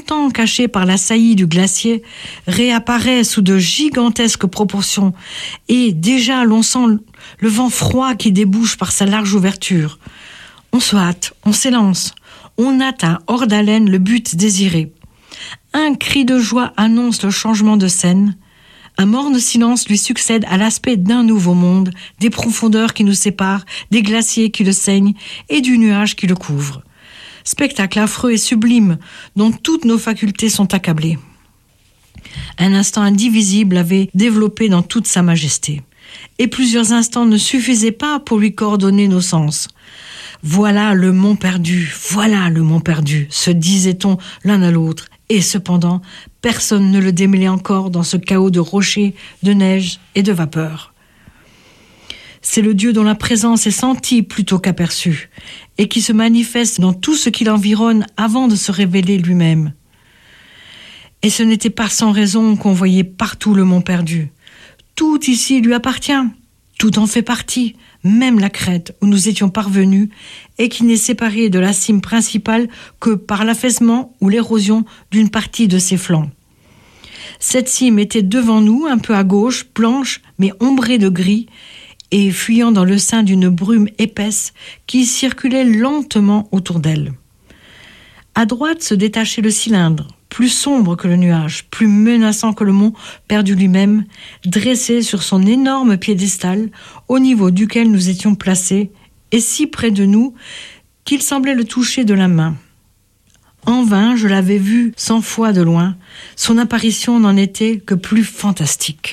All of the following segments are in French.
longtemps caché par la saillie du glacier, réapparaît sous de gigantesques proportions et déjà l'on sent le vent froid qui débouche par sa large ouverture. On se hâte, on s'élance, on atteint hors d'haleine le but désiré. Un cri de joie annonce le changement de scène. Un morne silence lui succède à l'aspect d'un nouveau monde, des profondeurs qui nous séparent, des glaciers qui le saignent et du nuage qui le couvre. Spectacle affreux et sublime dont toutes nos facultés sont accablées. Un instant indivisible avait développé dans toute sa majesté. Et plusieurs instants ne suffisaient pas pour lui coordonner nos sens. Voilà le mont perdu, se disait-on l'un à l'autre. Et cependant, personne ne le démêlait encore dans ce chaos de rochers, de neige et de vapeur. C'est le Dieu dont la présence est sentie plutôt qu'aperçue, et qui se manifeste dans tout ce qui l'environne avant de se révéler lui-même. Et ce n'était pas sans raison qu'on voyait partout le mont perdu. Tout ici lui appartient, tout en fait partie, même la crête où nous étions parvenus et qui n'est séparée de la cime principale que par l'affaissement ou l'érosion d'une partie de ses flancs. Cette cime était devant nous, un peu à gauche, blanche mais ombrée de gris et fuyant dans le sein d'une brume épaisse qui circulait lentement autour d'elle. À droite se détachait le cylindre, plus sombre que le nuage, plus menaçant que le mont perdu lui-même, dressé sur son énorme piédestal, au niveau duquel nous étions placés, et si près de nous qu'il semblait le toucher de la main. En vain, je l'avais vu 100 fois de loin, son apparition n'en était que plus fantastique.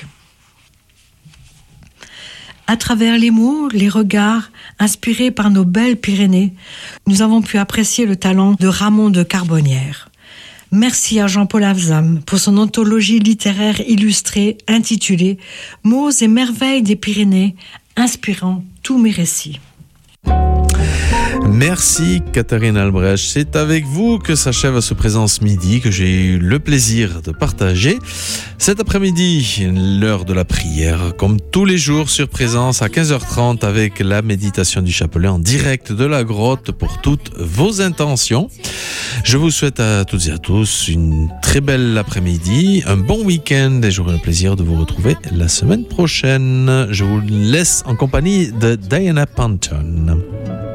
À travers les mots, les regards, inspirés par nos belles Pyrénées, nous avons pu apprécier le talent de Ramon de Carbonnières. Merci à Jean-Paul Avzam pour son anthologie littéraire illustrée intitulée « Mots et merveilles des Pyrénées », inspirant tous mes récits. Merci Catherine Albrecht. C'est avec vous que s'achève ce Présence Midi que j'ai eu le plaisir de partager. Cet après-midi, l'heure de la prière, comme tous les jours sur Présence à 15h30 avec la méditation du chapelet en direct de la grotte pour toutes vos intentions. Je vous souhaite à toutes et à tous une très belle après-midi, un bon week-end et j'aurai le plaisir de vous retrouver la semaine prochaine. Je vous laisse en compagnie de Diana Panton.